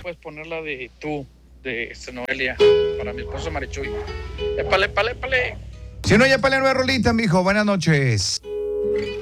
puedes poner la de Tú, de Noelia, para mi esposo Marichuy. Épale. Si no, ya para la nueva rolita, mijo. Buenas noches.